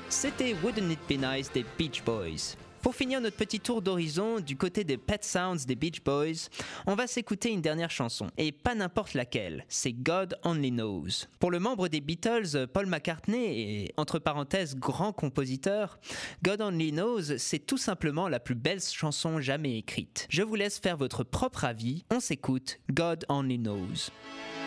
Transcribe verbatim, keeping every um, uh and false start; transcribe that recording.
C'était Wouldn't It Be Nice des Beach Boys. Pour finir notre petit tour d'horizon du côté des Pet Sounds des Beach Boys, on va s'écouter une dernière chanson, et pas n'importe laquelle, c'est God Only Knows. Pour le membre des Beatles, Paul McCartney, et entre parenthèses grand compositeur, God Only Knows, c'est tout simplement la plus belle chanson jamais écrite. Je vous laisse faire votre propre avis, on s'écoute God Only Knows.